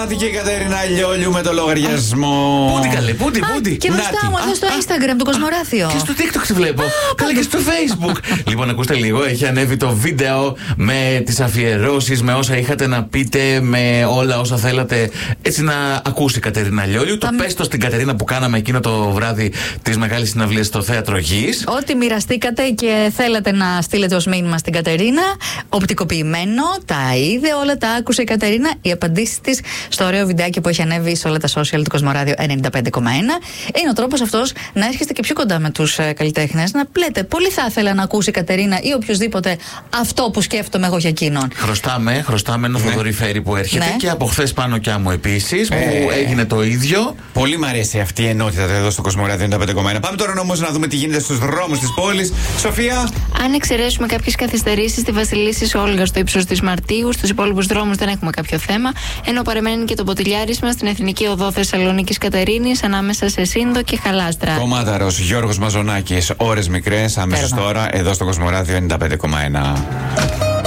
Τρελάθηκε η Κατερίνα Λιόλιου με το λογαριασμό. Πούντι καλέ, πούντι. Και μπροστά μου εδώ στο Instagram του Κοσμοράθιο. Και στο TikTok τη βλέπω. Καλά και στο Facebook. Λοιπόν, ακούστε λίγο, έχει ανέβει το βίντεο με τις αφιερώσεις, με όσα είχατε να πείτε, με όλα όσα θέλατε έτσι να ακούσει η Κατερίνα Λιόλιου. Το πες το στην Κατερίνα που κάναμε εκείνο το βράδυ της μεγάλης συναυλίας στο Θέατρο Γης. Ό,τι μοιραστήκατε και θέλατε να στείλετε ως μήνυμα στην Κατερίνα, οπτικοποιημένο, τα είδε, όλα τα άκουσε η Κατερίνα. Οι απαντήσεις της στο ωραίο βιντεάκι που έχει ανέβει σε όλα τα social του Κοσμοράδιο 95,1 είναι ο τρόπος αυτός να έρχεστε και πιο κοντά με τους καλλιτέχνες, να λέτε πολύ θα ήθελα να ακούσει η Κατερίνα ή οποιοδήποτε αυτό που σκέφτομαι εγώ για εκείνον. Χρωστάμε ένα Θοδωρή που έρχεται και από χθες πάνω κι άμμο επίσης που έγινε το ίδιο. Πολύ μου αρέσει αυτή η ενότητα εδώ στο Κοσμοράδιο 95,1. Πάμε τώρα όμως να δούμε τι γίνεται στους δρόμους της πόλης. Σοφία. Αν εξαιρέσουμε κάποιες καθυστερήσεις στη Βασιλίσσης Όλγα στο ύψος της Μαρτίου, στους υπόλοιπους δρόμους δεν έχουμε κάποιο θέμα. Ενώ παραμένει και το ποτηλιάρισμα στην Εθνική Οδό Θεσσαλονίκης Κατερίνης ανάμεσα σε Σύνδο και Χαλάστρα. Κομμάταρος Γιώργος Μαζονάκης, ώρες μικρές, αμέσως τώρα εδώ στο Κοσμοράδιο 95,1.